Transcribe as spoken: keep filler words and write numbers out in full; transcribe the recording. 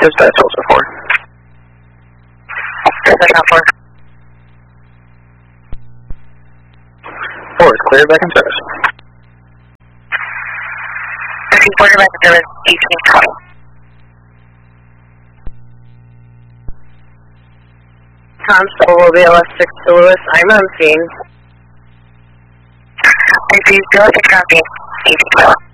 Dispatch also four. Dispatch on four. Four is clear, back in service. thirteen forty, back in service, eighteen twenty. Constable, B L S six to Lewis, I'm on scene. I see, B L S six on scene, eighteen twelve.